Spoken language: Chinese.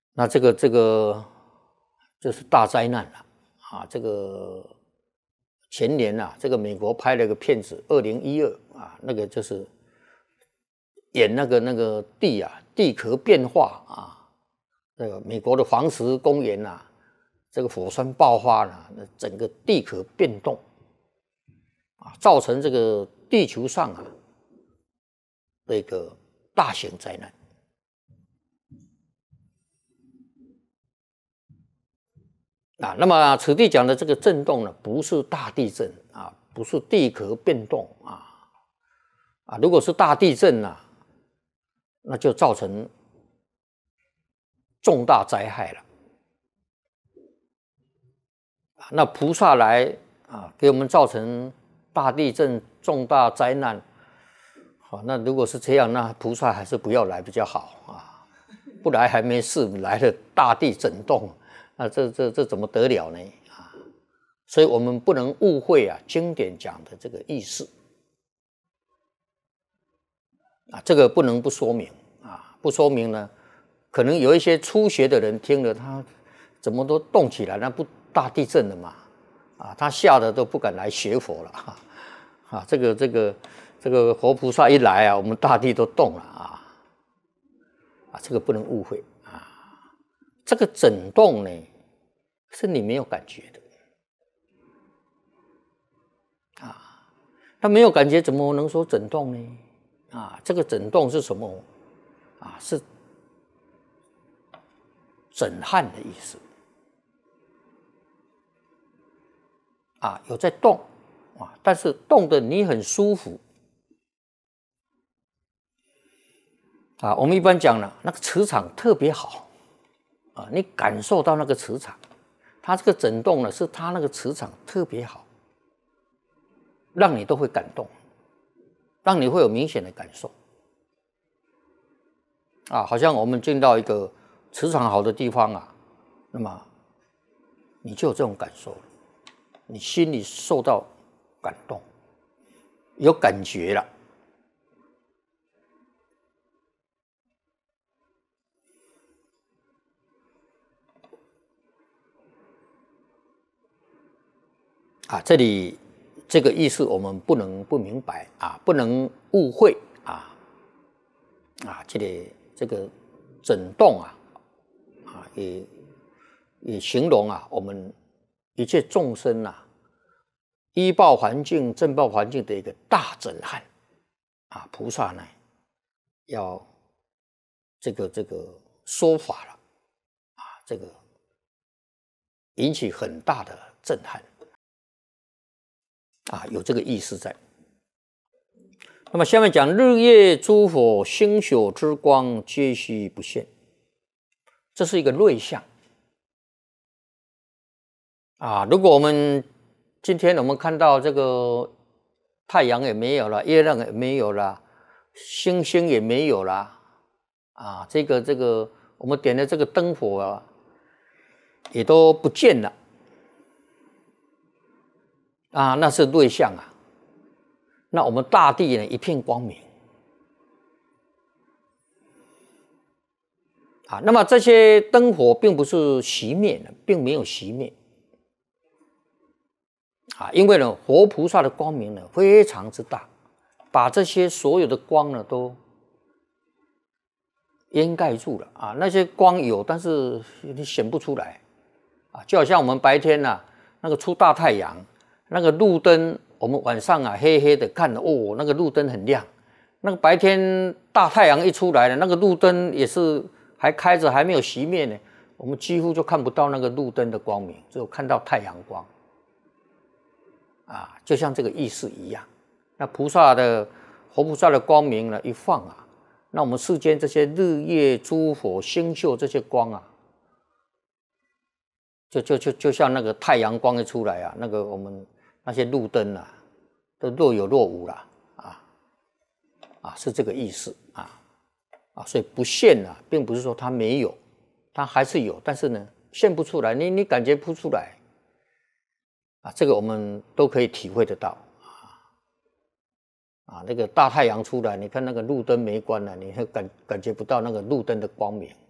那这个就是大灾难了啊！这个前年啊，这个美国拍了个片子，2012啊，那个就是演那个地壳变化啊，这个美国的黄石公园啊，这个火山爆发了，那整个地壳变动啊，造成这个地球上啊的一个大型灾难。啊，那么此地讲的这个震动呢，不是大地震啊，不是地壳变动啊，如果是大地震啊，那就造成重大灾害了。那菩萨来啊，给我们造成大地震、重大灾难，好，那如果是这样，那菩萨还是不要来比较好啊，不来还没事，来了大地震动，那这怎么得了呢？所以我们不能误会啊经典讲的这个意思啊，这个不能不说明啊，不说明呢，可能有一些初学的人听了他怎么都动起来，那不大地震了嘛？啊，他吓得都不敢来学佛了啊，这个活菩萨一来啊，我们大地都动了啊，这个不能误会啊，这个震动呢是你没有感觉的。他没有感觉，怎么能说震动呢？啊，这个震动是什么？啊，是震撼的意思。啊，有在动啊，但是动的你很舒服。啊，我们一般讲呢，那个磁场特别好啊，你感受到那个磁场，它这个震动呢，是它那个磁场特别好，让你都会感动。让你会有明显的感受啊，好像我们进到一个磁场好的地方啊，那么你就有这种感受了，你心里受到感动，有感觉了啊。这里这个意思我们不能不明白啊，不能误会啊。这个震动啊，也形容啊我们一切众生啊，依报环境、正报环境的一个大震撼啊。菩萨呢，要这个说法了啊，这个引起很大的震撼啊，有这个意思在。那么下面讲日夜诸佛星宿之光皆悉不现，这是一个瑞相啊。如果我们今天我们看到这个太阳也没有了，月亮也没有了，星星也没有了啊，这个我们点的这个灯火啊，也都不见了啊，那是瑞相啊。那我们大地呢，一片光明啊。那么这些灯火并不是熄灭的，并没有熄灭啊，因为呢，活菩萨的光明呢非常之大，把这些所有的光呢都掩盖住了啊。那些光有，但是你显不出来啊。就好像我们白天啊，那个出大太阳，那个路灯。我们晚上啊，黑黑的看哦，那个路灯很亮。那个白天大太阳一出来了，那个路灯也是还开着，还没有熄灭呢。我们几乎就看不到那个路灯的光明，只有看到太阳光。啊，就像这个意思一样。那活菩萨的光明呢，一放啊，那我们世间这些日夜诸佛星宿这些光啊，就像那个太阳光一出来啊，那个我们。那些路灯啊，都若有若无了是这个意思所以不现啊，并不是说它没有，它还是有，但是呢，现不出来，你感觉不出来这个我们都可以体会得到那个大太阳出来，你看那个路灯没关了，你会感觉不到那个路灯的光明